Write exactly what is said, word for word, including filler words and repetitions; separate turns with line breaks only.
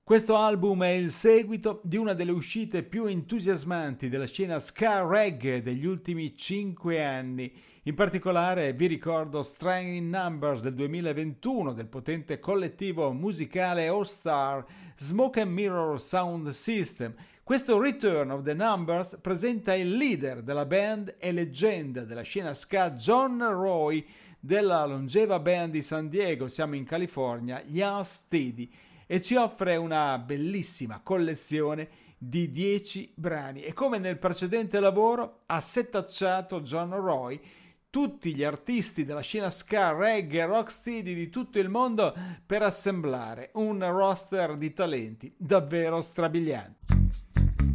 Questo album è il seguito di una delle uscite più entusiasmanti della scena ska reggae degli ultimi cinque anni. In particolare vi ricordo Strange Numbers del duemilaventuno del potente collettivo musicale All Star Smoke and Mirror Sound System. Questo Return of the Numbers presenta il leader della band e leggenda della scena ska John Roy della longeva band di San Diego, siamo in California, gli Unsteady, e ci offre una bellissima collezione di dieci brani e come nel precedente lavoro ha setacciato John Roy tutti gli artisti della scena ska, reggae e rocksteady di tutto il mondo per assemblare un roster di talenti davvero strabilianti.